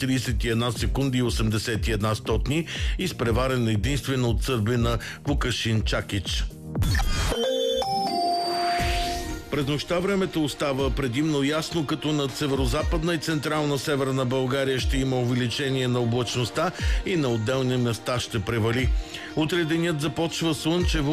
31 секунди и 81 стотни, изпреварен единствено от сърбина Вукашин Чакич. През нощта времето остава предимно ясно, като над северо-западна и централна северна България ще има увеличение на облачността и на отделни места ще превали. Утре денят започва слънчево,